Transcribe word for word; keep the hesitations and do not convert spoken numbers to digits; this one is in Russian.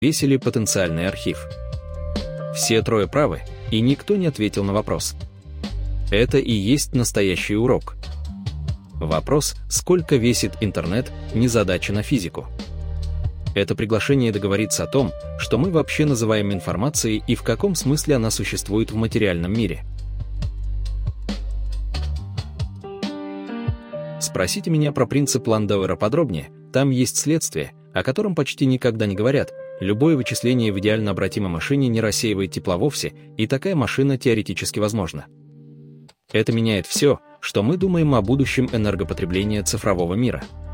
весили потенциальный архив. Все трое правы, и никто не ответил на вопрос. Это и есть настоящий урок. Вопрос, сколько весит интернет, не задача на физику. Это приглашение договориться о том, что мы вообще называем информацией и в каком смысле она существует в материальном мире. Спросите меня про принцип Ландауэра подробнее, там есть следствие, о котором почти никогда не говорят. Любое вычисление в идеально обратимой машине не рассеивает тепла вовсе, и такая машина теоретически возможна. Это меняет все, что мы думаем о будущем энергопотребления цифрового мира.